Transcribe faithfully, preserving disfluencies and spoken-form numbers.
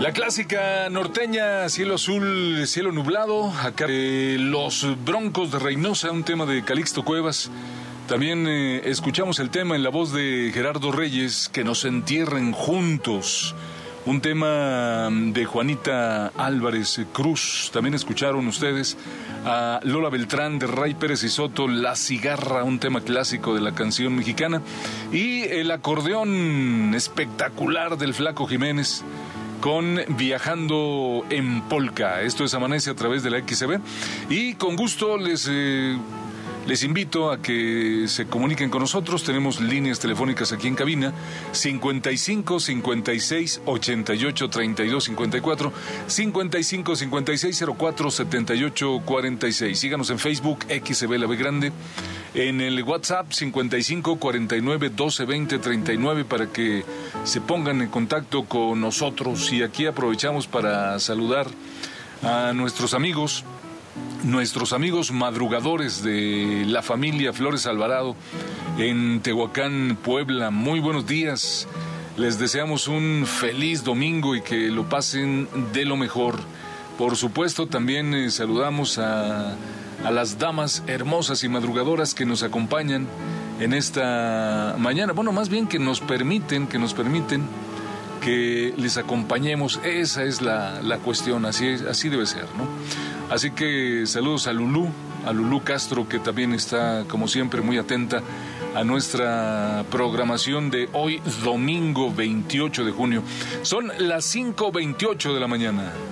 La clásica norteña, cielo azul, cielo nublado, acá eh, los Broncos de Reynosa, un tema de Calixto Cuevas. También eh, escuchamos el tema en la voz de Gerardo Reyes, Que nos entierren juntos. Un tema de Juanita Álvarez Cruz. También escucharon ustedes a Lola Beltrán de Ray Pérez y Soto, La Cigarra, un tema clásico de la canción mexicana. Y el acordeón espectacular del Flaco Jiménez con Viajando en Polka. Esto es Amanece a través de la X C B. Y con gusto les... Eh, Les invito a que se comuniquen con nosotros. Tenemos líneas telefónicas aquí en cabina: cincuenta y cinco, cincuenta y seis, ochenta y ocho, treinta y dos, cincuenta y cuatro, cincuenta y cinco, cincuenta y seis, cero cuatro, setenta y ocho, cuarenta y seis. Síganos en Facebook, X C B La B Grande. En el WhatsApp, cincuenta y cinco, cuarenta y nueve, doce, veinte, treinta y nueve, para que se pongan en contacto con nosotros. Y aquí aprovechamos para saludar a nuestros amigos, nuestros amigos madrugadores de la familia Flores Alvarado en Tehuacán, Puebla. Muy buenos días, les deseamos un feliz domingo y que lo pasen de lo mejor. Por supuesto, también eh, saludamos a, a las damas hermosas y madrugadoras que nos acompañan en esta mañana. Bueno, más bien que nos permiten, que nos permiten que les acompañemos. Esa es la, la cuestión, así, es, así debe ser, ¿no? Así que saludos a Lulú, a Lulú Castro, que también está, como siempre, muy atenta a nuestra programación de hoy, domingo veintiocho de junio. Son las cinco veintiocho de la mañana.